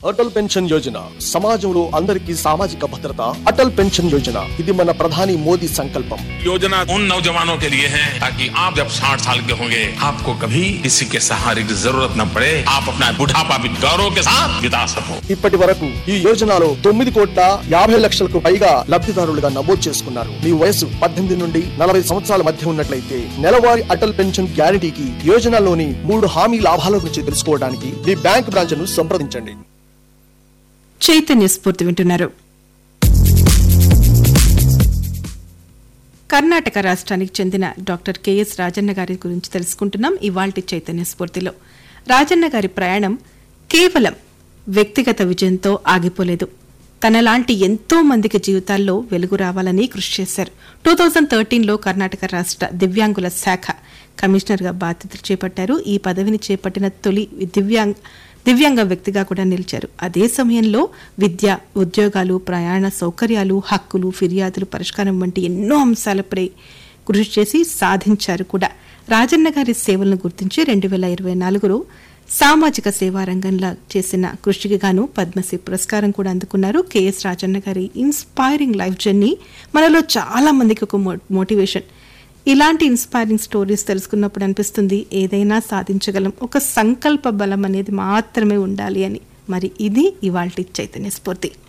Atal pension Yojana సమాజంలో అందరికీ సామాజిక భద్రత. అటల్ పెన్షన్ యోజన ఇది మన ప్రధాని మోదీ సంకల్పం. योजना उन नौजवानों के लिए है ताकि आप जब 60 साल के होंगे आपको कभी किसी के सहारे की जरूरत न पड़े, आप अपना बुढ़ापा भी गौरव के साथ बिता सको. ఇప్పటి వరకు ఈ యోజనలో 9,50,00,000కు పైగా లబ్ధిదారులుగా నమోదు చేసుకున్నారు. మీ వయసు 18 నుండి 40 సంవత్సరాల మధ్య ఉన్నట్లయితే నెలవారీ అటల్ పెన్షన్ గ్యారంటీకి యోజనలోని 3 హామీ లాభాల గురించి తెలుసుకోవడానికి మీ బ్యాంక్ బ్రాంచ్ ను సంప్రదించండి. చైతన్య స్ఫూర్తి వింటున్నారు. కర్ణాటక రాష్ట్రానికి చెందిన డాక్టర్ కెఎస్ రాజన్న గారి గురించి తెలుసుకుంటున్నాం ఇవాల్టి చైతన్య స్ఫూర్తిలో. రాజన్న గారి ప్రయాణం కేవలం వ్యక్తిగత విజయంతో ఆగిపోలేదు. తనలాంటి ఎంతో మందికి జీవితాల్లో వెలుగు రావాలని కృషి చేశారు. 2013లో కర్ణాటక రాష్ట్ర దివ్యాంగుల శాఖ కమిషనర్గా బాధ్యతలు చేపట్టారు. ఈ పదవిని చేపట్టిన తొలి దివ్యాంగ వ్యక్తిగా కూడా నిలిచారు. అదే సమయంలో విద్య, ఉద్యోగాలు, ప్రయాణ సౌకర్యాలు, హక్కులు, ఫిర్యాదులు పరిష్కారం వంటి ఎన్నో అంశాలపై కృషి చేసి సాధించారు కూడా. రాజన్న గారి సేవలను గుర్తించి 2024లో సామాజిక సేవా రంగంలో చేసిన కృషికి గాను పద్మశ్రీ పురస్కారం కూడా అందుకున్నారు. కెఎస్ రాజన్న గారి ఇన్స్పైరింగ్ లైఫ్ జర్నీ మనలో చాలా మందికి ఒక మోటివేషన్. ఇలాంటి ఇన్స్పైరింగ్ స్టోరీస్ తెలుసుకున్నప్పుడు అనిపిస్తుంది ఏదైనా సాధించగలం, ఒక సంకల్ప బలం అనేది మాత్రమే ఉండాలి అని. మరి ఇది ఇవాల్టి చైతన్య స్ఫూర్తి.